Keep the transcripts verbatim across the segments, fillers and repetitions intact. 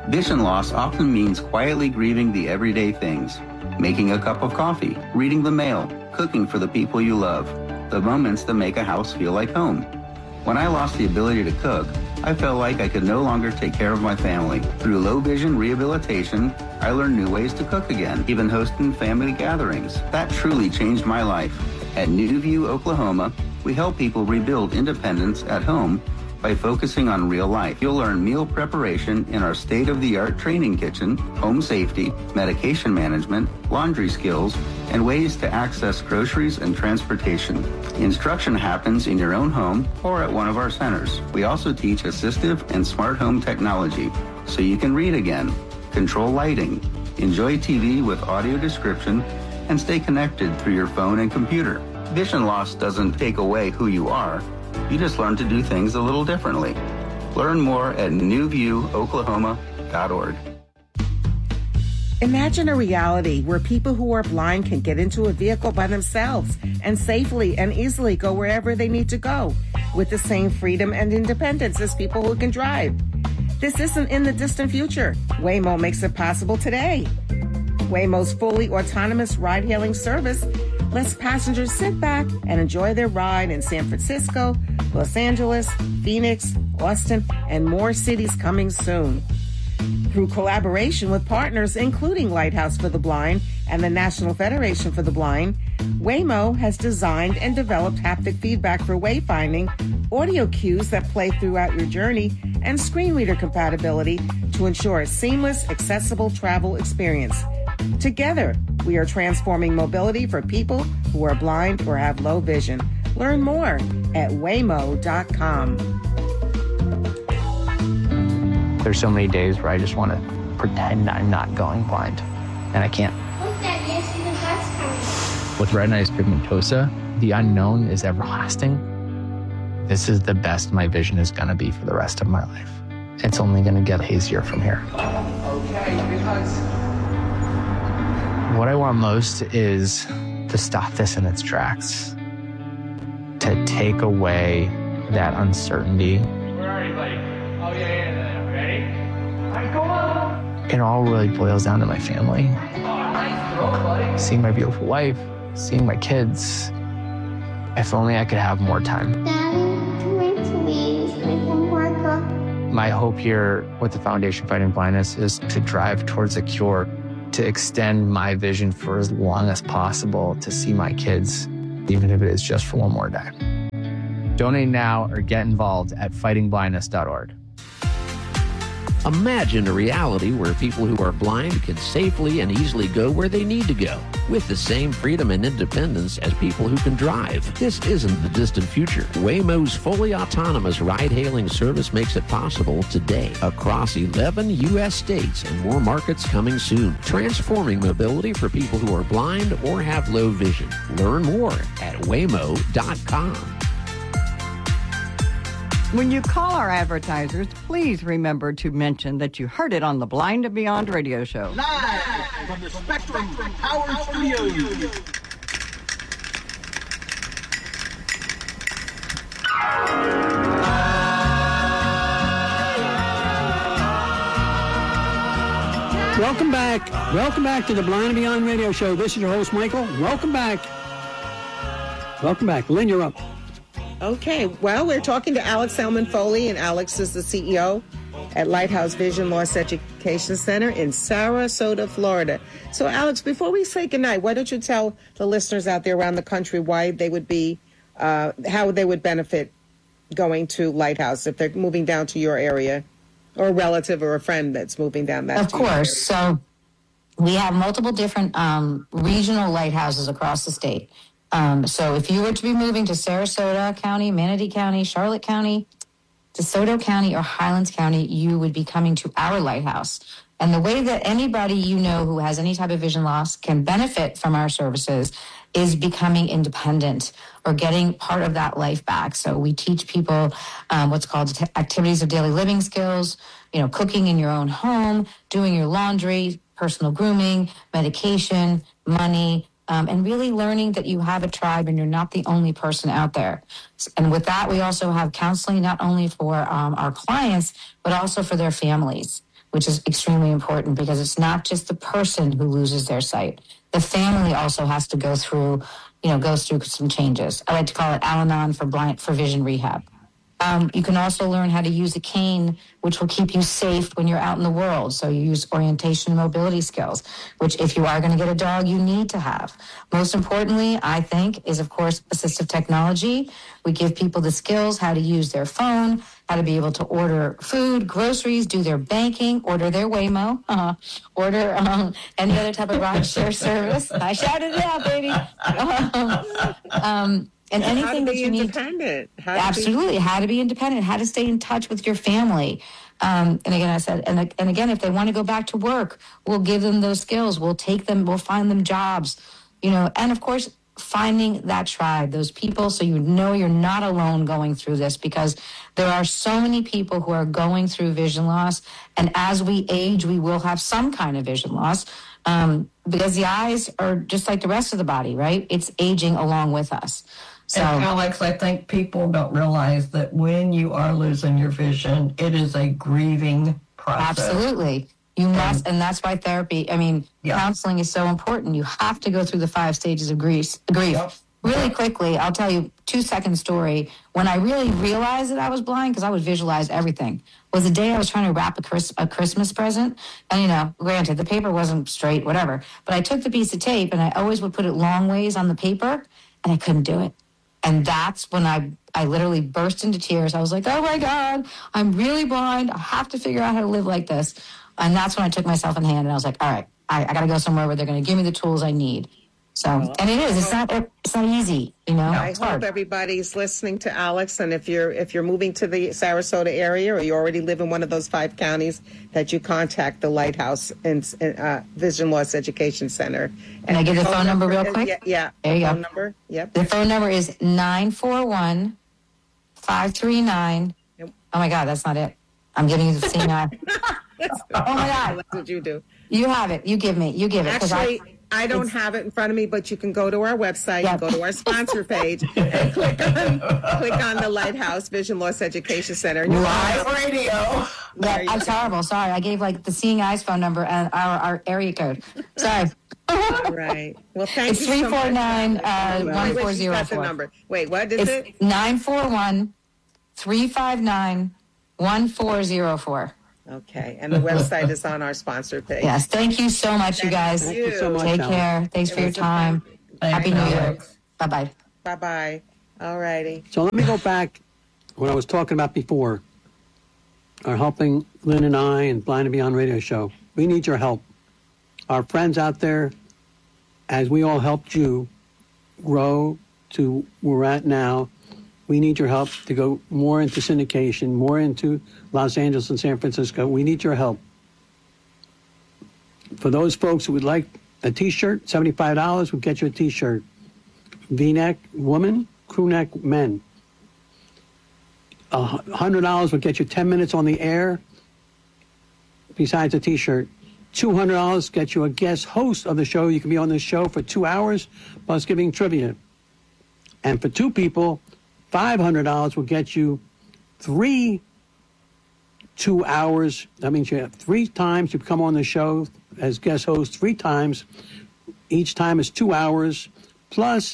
Vision loss often means quietly grieving the everyday things. Making a cup of coffee, reading the mail, cooking for the people you love. The moments that make a house feel like home. When I lost the ability to cook, I felt like I could no longer take care of my family. Through low vision rehabilitation, I learned new ways to cook again, even hosting family gatherings. That truly changed my life. At New View, Oklahoma, we help people rebuild independence at home by focusing on real life. You'll learn meal preparation in our state-of-the-art training kitchen, home safety, medication management, laundry skills, and ways to access groceries and transportation. Instruction happens in your own home or at one of our centers. We also teach assistive and smart home technology, so you can read again, control lighting, enjoy T V with audio description, and stay connected through your phone and computer. Vision loss doesn't take away who you are. You just learn to do things a little differently. Learn more at new view oklahoma dot org. Imagine a reality where people who are blind can get into a vehicle by themselves and safely and easily go wherever they need to go with the same freedom and independence as people who can drive. This isn't in the distant future. Waymo makes it possible today. Waymo's fully autonomous ride-hailing service lets passengers sit back and enjoy their ride in San Francisco, Los Angeles, Phoenix, Austin, and more cities coming soon. Through collaboration with partners including Lighthouse for the Blind and the National Federation for the Blind, Waymo has designed and developed haptic feedback for wayfinding, audio cues that play throughout your journey, and screen reader compatibility to ensure a seamless, accessible travel experience. Together, we are transforming mobility for people who are blind or have low vision. Learn more at waymo dot com. There's so many days where I just want to pretend I'm not going blind, and I can't. Look, Daddy, I see the bus coming. With retinitis pigmentosa, the unknown is everlasting. This is the best my vision is going to be for the rest of my life. It's only going to get hazier from here. Okay, because... What I want most is to stop this in its tracks, to take away that uncertainty. Where are you, buddy? Oh, yeah, yeah, yeah. Ready? All right, go on. It all really boils down to my family. Oh, nice throw, buddy. Seeing my beautiful wife, seeing my kids. If only I could have more time. Daddy, can I please make one more cup? My hope here with the Foundation Fighting Blindness is to drive towards a cure, to extend my vision for as long as possible, to see my kids, even if it is just for one more day. Donate now or get involved at fighting blindness dot org. Imagine a reality where people who are blind can safely and easily go where they need to go with the same freedom and independence as people who can drive. This isn't the distant future. Waymo's fully autonomous ride-hailing service makes it possible today across eleven U S states and more markets coming soon, transforming mobility for people who are blind or have low vision. Learn more at waymo dot com. When you call our advertisers, please remember to mention that you heard it on the Blind and Beyond radio show. Live from the Spectrum Power Studios. Welcome back. Welcome back to the Blind and Beyond radio show. This is your host, Michael. Welcome back. Welcome back. Lynn, you're up. Okay, well, we're talking to Alex Selman Foley, and Alex is the C E O at Lighthouse Vision Loss Education Center in Sarasota, Florida. So, Alex, before we say goodnight, why don't you tell the listeners out there around the country why they would be, uh, how they would benefit going to Lighthouse if they're moving down to your area, or a relative or a friend that's moving down that. Of course. So we have multiple different um, regional lighthouses across the state. Um, so if you were to be moving to Sarasota County, Manatee County, Charlotte County, DeSoto County, or Highlands County, you would be coming to our lighthouse. And the way that anybody you know who has any type of vision loss can benefit from our services is becoming independent or getting part of that life back. So we teach people um, what's called t- activities of daily living skills, you know, cooking in your own home, doing your laundry, personal grooming, medication, money, Um, and really learning that you have a tribe and you're not the only person out there. And with that, we also have counseling not only for um, our clients, but also for their families. which is extremely important because it's not just the person who loses their sight. The family also has to go through, you know, goes through some changes. I like to call it Al-Anon for blind, for vision rehab. Um, you can also learn how to use a cane, which will keep you safe when you're out in the world. So you use orientation and mobility skills, which if you are going to get a dog, you need to have. Most importantly, I think, is, of course, assistive technology. We give people the skills, how to use their phone, how to be able to order food, groceries, do their banking, order their Waymo, uh, order um, any other type of ride share service. I shouted it out, baby. Um, um, And and anything that you need, how absolutely, be, how to be independent, how to stay in touch with your family. Um, and again, I said, and, and again, if they want to go back to work, we'll give them those skills. We'll take them, we'll find them jobs, you know, and of course, finding that tribe, those people, so you know you're not alone going through this, because there are so many people who are going through vision loss. And as we age, we will have some kind of vision loss, um, because the eyes are just like the rest of the body, right? It's aging along with us. So, and Alex, I think people don't realize that when you are losing your vision, it is a grieving process. Absolutely. You must, and that's why therapy, I mean, yeah. counseling is so important. You have to go through the five stages of grief. grief. Yep. Really yep. quickly, I'll tell you two second story. When I really realized that I was blind, because I would visualize everything, was the day I was trying to wrap a, Chris, a Christmas present. And, you know, granted, the paper wasn't straight, whatever. But I took the piece of tape, and I always would put it long ways on the paper, and I couldn't do it. And that's when I, I literally burst into tears. I was like, oh, my God, I'm really blind. I have to figure out how to live like this. And that's when I took myself in hand, and I was like, all right, I, I got to go somewhere where they're going to give me the tools I need. So, and it is. It's not. It's not easy, you know. I hope everybody's listening to Alex, and if you're if you're moving to the Sarasota area, or you already live in one of those five counties, that you contact the Lighthouse and uh, Vision Loss Education Center. And Can I give the phone, phone number, number real quick? Yeah, yeah. There you the go. Phone number. Yep. The phone number is nine four one, five three nine. Oh my God, that's not it. I'm giving you the seeing eye. Oh my God, what did you do? You have it. You give me. You give it. Actually. I, I don't have it in front of me, but you can go to our website, yep. go to our sponsor page, and click on click on the Lighthouse Vision Loss Education Center. And Live radio. Yeah, I'm terrible. Sorry, I gave like the Seeing Eyes phone number and our, our area code. Sorry. Right. Well, thank it's you. It's three so four much. nine uh, one four zero four. Wait, the number. Wait, what is it's it? Nine four one three five nine one four zero four. Okay, and the website is on our sponsor page. Yes, thank you so much, thank you guys. Thank you so much. Take Alan. care. Thanks it for your time. Happy New Year. Bye-bye. Bye-bye. All righty. So let me go back what I was talking about before. Our Helping Lynn and I and Blind and Beyond radio show. We need your help. Our friends out there, as we all helped you grow to where we're at now, we need your help to go more into syndication, more into Los Angeles and San Francisco. We need your help. For those folks who would like a T-shirt, seventy-five dollars, we'll get you a T-shirt. V-neck woman, crew neck men. one hundred dollars will get you ten minutes on the air, besides a T-shirt. two hundred dollars gets you a guest host of the show. You can be on the show for two hours, plus giving trivia. And for two people, five hundred dollars will get you three two hours. That means you have three times you come on the show as guest host, three times. Each time is two hours, plus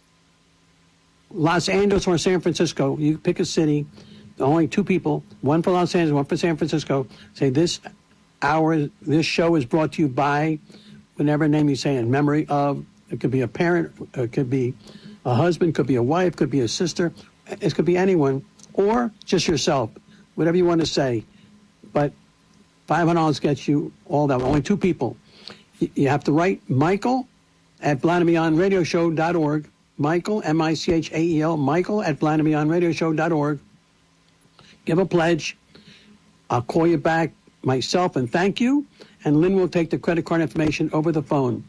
Los Angeles or San Francisco. You pick a city, only two people, one for Los Angeles, one for San Francisco. Say this hour, this show is brought to you by whatever name you say in memory of. It could be a parent, it could be a husband, could be a wife, could be a sister. It could be anyone, or just yourself, whatever you want to say. But five hundred dollars gets you all that. Only two people. You have to write Michael at blind and beyond radio show dot org. Michael, M I C H A E L, Michael at blind and beyond radio show dot org. Give a pledge. I'll call you back myself and thank you. And Lynn will take the credit card information over the phone.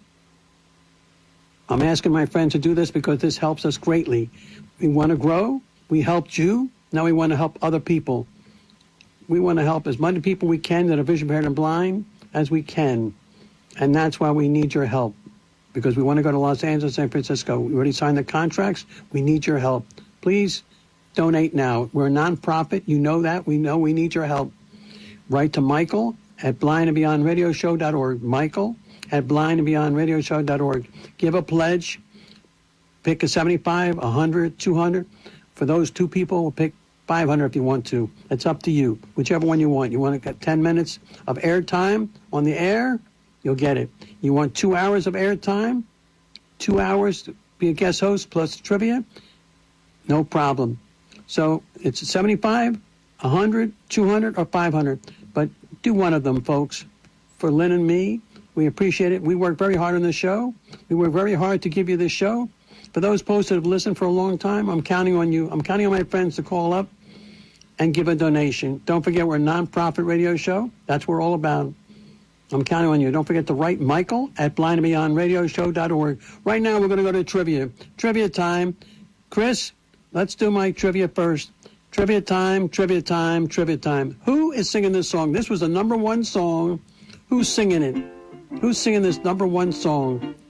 I'm asking my friends to do this because this helps us greatly. We want to grow. We helped you. Now we want to help other people. We want to help as many people we can that are vision impaired and blind as we can. And that's why we need your help. Because we want to go to Los Angeles, San Francisco. We already signed the contracts. We need your help. Please donate now. We're a nonprofit. You know that. We know we need your help. Write to Michael at blind and beyond radio show dot org. Michael at blind and beyond radio show dot org. Give a pledge. Pick a seventy-five, one hundred, two hundred. For those two people, we'll pick five hundred if you want to. It's up to you. Whichever one you want. You want to get ten minutes of airtime on the air? You'll get it. You want two hours of airtime? Two hours to be a guest host plus trivia? No problem. So it's seventy-five, one hundred, two hundred, or five hundred. But do one of them, folks. For Lynn and me, we appreciate it. We work very hard on this show. We work very hard to give you this show. For those folks that have listened for a long time, I'm counting on you. I'm counting on my friends to call up and give a donation. Don't forget, we're a nonprofit radio show. That's what we're all about. I'm counting on you. Don't forget to write Michael at blind and beyond radio show dot org. Right now, we're going to go to trivia. Trivia time. Chris, let's do my trivia first. Trivia time, trivia time, trivia time. Who is singing this song? This was the number one song. Who's singing it? Who's singing this number one song?